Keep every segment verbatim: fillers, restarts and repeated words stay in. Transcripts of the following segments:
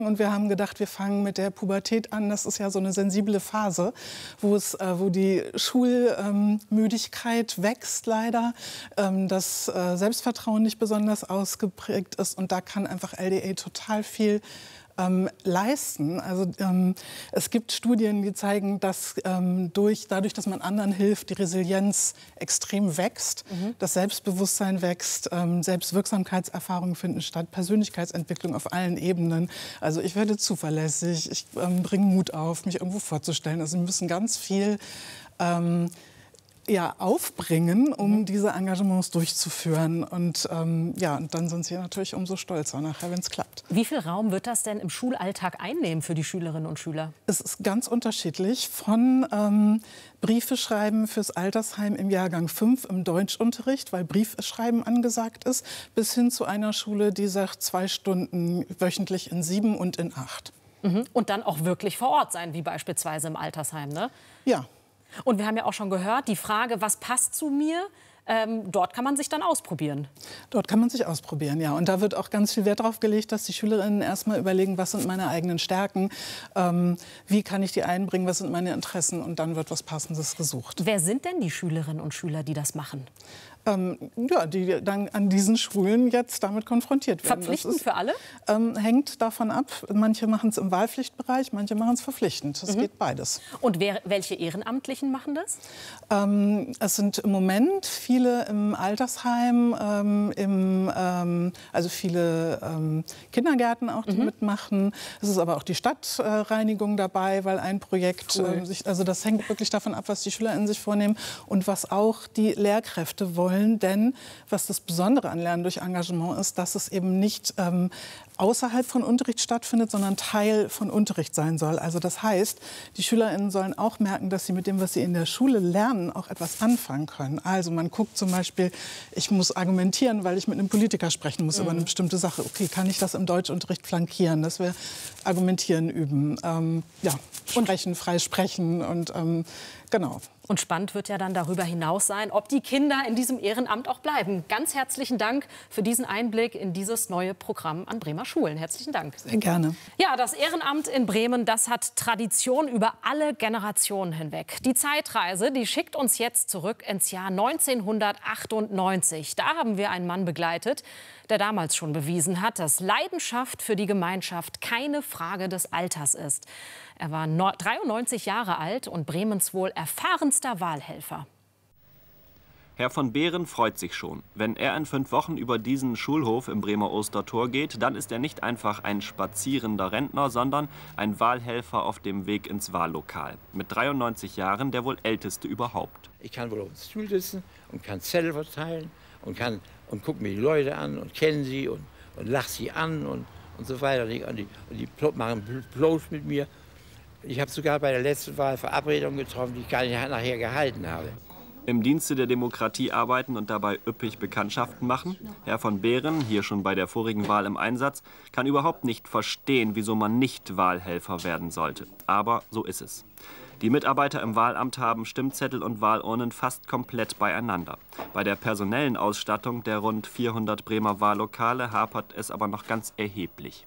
Und wir haben gedacht, wir fangen mit der Pubertät an. Das ist ja so eine sensible Phase, wo, es, äh, wo die Schulmüdigkeit ähm, wächst leider, ähm, das äh, Selbstvertrauen nicht besonders ausgeprägt ist. Und da kann einfach L D A total viel ähm, leisten. Also ähm, es gibt Studien, die zeigen, dass ähm, durch, dadurch, dass man anderen hilft, die Resilienz extrem wächst, mhm. das Selbstbewusstsein wächst, ähm, Selbstwirksamkeitserfahrungen finden statt, Persönlichkeitsentwicklung auf allen Ebenen. Also ich werde zuverlässig, ich ähm, bringe Mut auf, mich irgendwo vorzustellen. Also wir müssen ganz viel ähm, ja, aufbringen, um mhm. diese Engagements durchzuführen. Und, ähm, ja, und dann sind sie natürlich umso stolzer nachher, wenn es klappt. Wie viel Raum wird das denn im Schulalltag einnehmen für die Schülerinnen und Schüler? Es ist ganz unterschiedlich. Von ähm, Briefe schreiben fürs Altersheim im Jahrgang fünf im Deutschunterricht, weil Briefschreiben angesagt ist, bis hin zu einer Schule, die sagt, zwei Stunden wöchentlich in sieben und in acht. Mhm. Und dann auch wirklich vor Ort sein, wie beispielsweise im Altersheim, ne? Ja. Und wir haben ja auch schon gehört, die Frage, was passt zu mir, ähm, dort kann man sich dann ausprobieren. Dort kann man sich ausprobieren, ja. Und da wird auch ganz viel Wert darauf gelegt, dass die Schülerinnen erstmal überlegen, was sind meine eigenen Stärken, ähm, wie kann ich die einbringen, was sind meine Interessen, und dann wird was Passendes gesucht. Wer sind denn die Schülerinnen und Schüler, die das machen? Ähm, ja, die dann an diesen Schulen jetzt damit konfrontiert werden. Verpflichtend ist, für alle? Ähm, hängt davon ab. Manche machen es im Wahlpflichtbereich, manche machen es verpflichtend. Das mhm. geht beides. Und wer, welche Ehrenamtlichen machen das? Ähm, es sind im Moment viele im Altersheim, ähm, im, ähm, also viele ähm, Kindergärten auch, die mhm. mitmachen. Es ist aber auch die Stadtreinigung dabei, weil ein Projekt, cool. äh, sich, also das hängt wirklich davon ab, was die SchülerInnen sich vornehmen und was auch die Lehrkräfte wollen. Denn was das Besondere an Lernen durch Engagement ist, dass es eben nicht ähm, außerhalb von Unterricht stattfindet, sondern Teil von Unterricht sein soll. Also das heißt, die SchülerInnen sollen auch merken, dass sie mit dem, was sie in der Schule lernen, auch etwas anfangen können. Also man guckt zum Beispiel, ich muss argumentieren, weil ich mit einem Politiker sprechen muss mhm. über eine bestimmte Sache. Okay, kann ich das im Deutschunterricht flankieren, dass wir argumentieren üben, ähm, ja, sprechen, frei sprechen und ähm, genau. Und spannend wird ja dann darüber hinaus sein, ob die Kinder in diesem Ehrenamt auch bleiben. Ganz herzlichen Dank für diesen Einblick in dieses neue Programm an Bremer Schulen. Herzlichen Dank. Sehr gerne. Ja, das Ehrenamt in Bremen, das hat Tradition über alle Generationen hinweg. Die Zeitreise, die schickt uns jetzt zurück ins Jahr neunzehnhundertachtundneunzig. Da haben wir einen Mann begleitet, der damals schon bewiesen hat, dass Leidenschaft für die Gemeinschaft keine Frage des Alters ist. Er war dreiundneunzig Jahre alt und Bremens wohl erfahrenster Wahlhelfer. Herr von Behren freut sich schon. Wenn er in fünf Wochen über diesen Schulhof im Bremer Ostertor geht, dann ist er nicht einfach ein spazierender Rentner, sondern ein Wahlhelfer auf dem Weg ins Wahllokal. Mit dreiundneunzig Jahren der wohl älteste überhaupt. Ich kann wohl auf dem Stuhl sitzen und kann Zettel verteilen und, kann, und gucke mir die Leute an und kenne sie und, und lache sie an und, und so weiter. Und die, und die, und die machen Plausch mit mir. Ich habe sogar bei der letzten Wahl Verabredungen getroffen, die ich gar nicht nachher gehalten habe. Im Dienste der Demokratie arbeiten und dabei üppig Bekanntschaften machen? Herr von Behren, hier schon bei der vorigen Wahl im Einsatz, kann überhaupt nicht verstehen, wieso man nicht Wahlhelfer werden sollte. Aber so ist es. Die Mitarbeiter im Wahlamt haben Stimmzettel und Wahlurnen fast komplett beieinander. Bei der personellen Ausstattung der rund vierhundert Bremer Wahllokale hapert es aber noch ganz erheblich.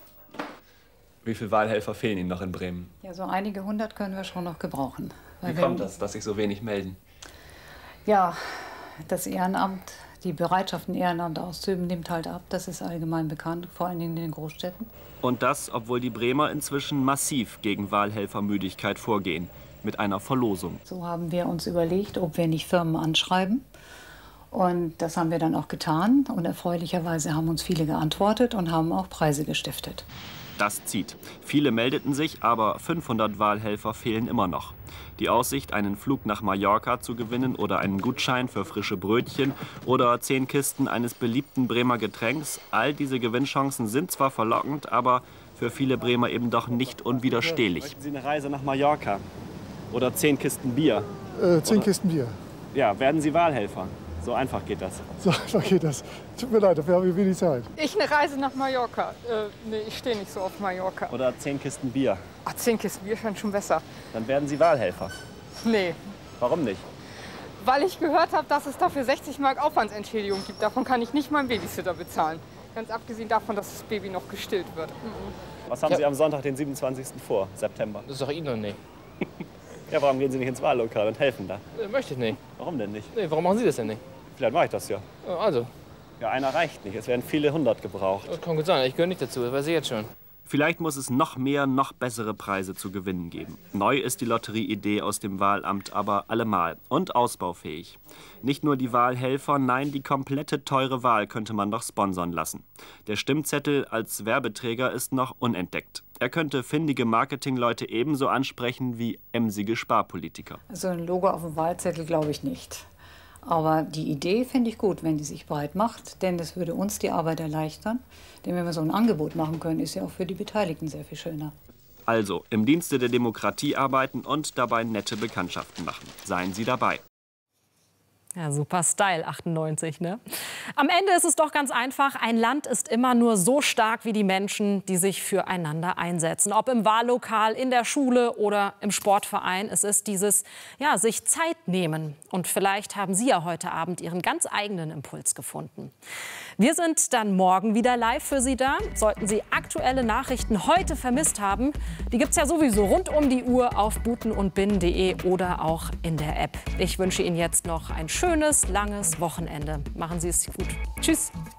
Wie viele Wahlhelfer fehlen Ihnen noch in Bremen? Ja, so einige hundert können wir schon noch gebrauchen. Wie kommt das, dass sich so wenig melden? Ja, das Ehrenamt, die Bereitschaft, ein Ehrenamt auszuüben, nimmt halt ab. Das ist allgemein bekannt, vor allen Dingen in den Großstädten. Und das, obwohl die Bremer inzwischen massiv gegen Wahlhelfermüdigkeit vorgehen. Mit einer Verlosung. So haben wir uns überlegt, ob wir nicht Firmen anschreiben. Und das haben wir dann auch getan. Und erfreulicherweise haben uns viele geantwortet und haben auch Preise gestiftet. Das zieht. Viele meldeten sich, aber fünfhundert Wahlhelfer fehlen immer noch. Die Aussicht, einen Flug nach Mallorca zu gewinnen oder einen Gutschein für frische Brötchen oder zehn Kisten eines beliebten Bremer Getränks, all diese Gewinnchancen sind zwar verlockend, aber für viele Bremer eben doch nicht unwiderstehlich. Möchten Sie eine Reise nach Mallorca? Oder zehn Kisten Bier? Äh, zehn oder? Kisten Bier. Ja, werden Sie Wahlhelfer? So einfach geht das. So einfach geht das. Tut mir leid, dafür habe ich wenig Zeit. Ich eine Reise nach Mallorca. Äh, nee, ich stehe nicht so auf Mallorca. Oder zehn Kisten Bier. Ach, zehn Kisten Bier wären schon besser. Dann werden Sie Wahlhelfer. Nee. Warum nicht? Weil ich gehört habe, dass es dafür sechzig Mark Aufwandsentschädigung gibt. Davon kann ich nicht meinen Babysitter bezahlen. Ganz abgesehen davon, dass das Baby noch gestillt wird. Was haben Ja. Sie am Sonntag, den siebenundzwanzigsten vor, September? Das ist doch Ihnen noch nicht. Ja, warum gehen Sie nicht ins Wahllokal und helfen da? Äh, möchte ich nicht. Warum denn nicht? Nee, warum machen Sie das denn nicht? Vielleicht mache ich das ja. Äh, Also, Ja, einer reicht nicht. Es werden viele hundert gebraucht. das kann gut sein. Ich gehöre nicht dazu, das weiß ich jetzt schon. Vielleicht muss es noch mehr, noch bessere Preise zu gewinnen geben. Neu ist die Lotterieidee aus dem Wahlamt aber allemal und ausbaufähig. Nicht nur die Wahlhelfer, nein, die komplette teure Wahl könnte man doch sponsern lassen. Der Stimmzettel als Werbeträger ist noch unentdeckt. Er könnte findige Marketingleute ebenso ansprechen wie emsige Sparpolitiker. Also ein Logo auf dem Wahlzettel glaube ich nicht. Aber die Idee finde ich gut, wenn die sich breit macht, denn das würde uns die Arbeit erleichtern. Denn wenn wir so ein Angebot machen können, ist ja auch für die Beteiligten sehr viel schöner. Also im Dienste der Demokratie arbeiten und dabei nette Bekanntschaften machen. Seien Sie dabei. Ja, super Style, achtundneunzig, ne? Am Ende ist es doch ganz einfach. Ein Land ist immer nur so stark wie die Menschen, die sich füreinander einsetzen. Ob im Wahllokal, in der Schule oder im Sportverein. Es ist dieses, ja, sich Zeit nehmen. Und vielleicht haben Sie ja heute Abend Ihren ganz eigenen Impuls gefunden. Wir sind dann morgen wieder live für Sie da. Sollten Sie aktuelle Nachrichten heute vermisst haben, die gibt's ja sowieso rund um die Uhr auf buten und bin punkt de oder auch in der App. Ich wünsche Ihnen jetzt noch ein schönes, langes Wochenende. Machen Sie es gut. Tschüss.